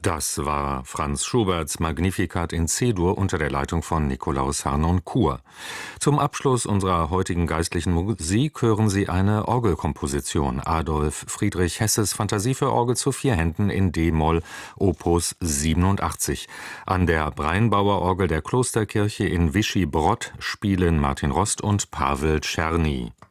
Das war Franz Schuberts Magnificat in C-Dur unter der Leitung von Nikolaus Harnoncourt. Zum Abschluss unserer heutigen geistlichen Musik hören Sie eine Orgelkomposition Adolf Friedrich Hesses Fantasie für Orgel zu 4 Händen in d-Moll, Opus 87. An der Breinbauer Orgel der Klosterkirche in Vichy-Brod spielen Martin Rost und Pavel Czerny.